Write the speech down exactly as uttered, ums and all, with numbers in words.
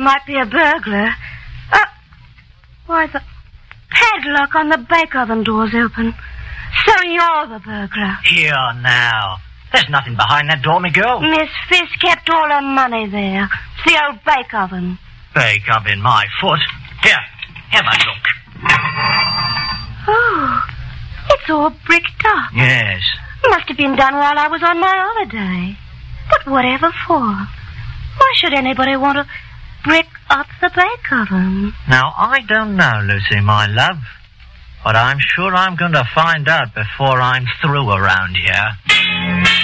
might be a burglar. Uh, why, the padlock on the bake oven door's open. So you're the burglar. Here now. There's nothing behind that door, me girl. Miss Fisk kept all her money there. It's the old bake oven. Bake oven, my foot. Here, have a look. Oh, it's all bricked up. Yes. Must have been done while I was on my holiday. But whatever for? Why should anybody want to brick up the bake oven? Now, I don't know, Lucy, my love. But I'm sure I'm going to find out before I'm through around here.